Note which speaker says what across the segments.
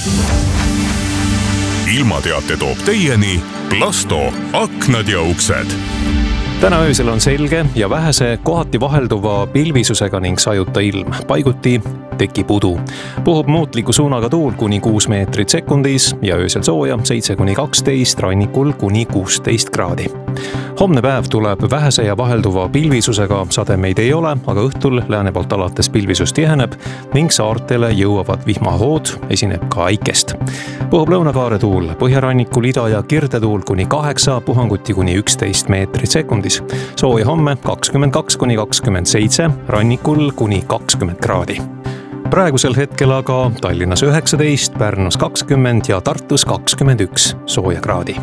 Speaker 1: ilmateate toob teieni Plasto aknad ja uksed.
Speaker 2: Täna öösel on selge ja vähese kohati vahelduva pilvisusega ning sajuta ilm. Paiguti tekib udu. Puhub muutliku suunaga tuul kuni 6 meetrit sekundis ja öösel sooja 7-12, rannikul kuni 16 kraadi. Homne päev tuleb vähese ja vahelduva pilvisusega, sademeid ei ole, aga õhtul lääne poolt alates pilvisus tiheneb ning saartele jõuavad vihmahood, esineb ka äikest. Puhub lõunakaare tuul, põhjarannikul ida- ja kirdetuul kuni 8, puhanguti kuni 11 meetrit sekundis. Sooja homme 22-27, rannikul kuni 20 kraadi. Praegusel hetkel aga Tallinnas 19, Pärnus 20 ja Tartus 21 sooja kraadi.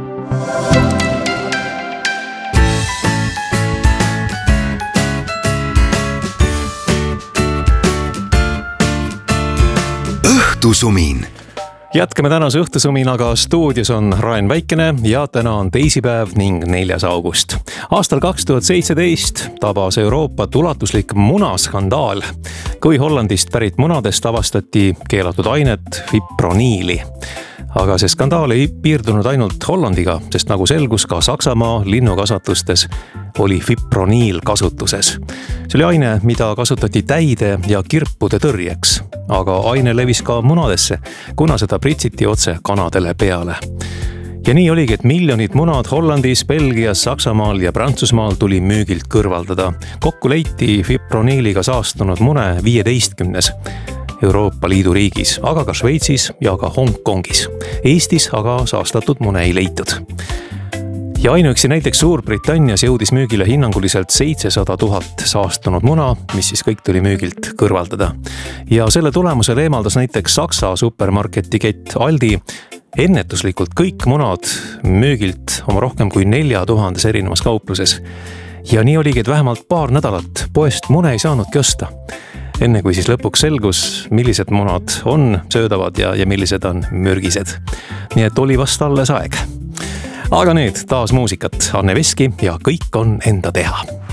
Speaker 3: Õhtusumin.
Speaker 2: Jätkame tänase õhtusuminaga. Stuudios on Raen Väikene ja täna on teisipäev ning 4. august. Aastal 2017 tabas Euroopat ulatuslik munaskandaal, kui Hollandist pärit munadest avastati keelatud ainet fiproniili. Aga see skandaal ei piirdunud ainult Hollandiga, sest nagu selgus, ka Saksamaa linnukasvatustes oli fiproniil kasutuses. See oli aine, mida kasutati täide ja kirpude tõrjeks, aga aine levis ka munadesse, kuna seda pritsiti otse kanadele peale. Ja nii oligi, et miljonid munad Hollandis, Belgias, Saksamaal ja Prantsusmaal tuli müügilt kõrvaldada. Kokku leiti fiproniiliga saastunud mune 15 Euroopa Liidu riigis, aga ka Šveitsis ja ka Hongkongis. Eestis aga saastatud mune ei leitud. Ja ainuüksi näiteks Suurbritannias jõudis müügile hinnanguliselt 700 000 saastunud muna, mis siis kõik tuli müügilt kõrvaldada. Ja selle tulemusel eemaldas näiteks Saksa supermarketi kett Aldi ennetuslikult kõik munad müügilt oma rohkem kui 4000 erinevas kaupluses. Ja nii oligi, et vähemalt paar nädalat poest mune ei saanudki osta. Enne kui siis lõpuks selgus, millised munad on söödavad ja millised on mürgised. Nii et oli vast alles aeg. Aga nüüd taas muusikat, Anne Veski ja kõik on enda teha.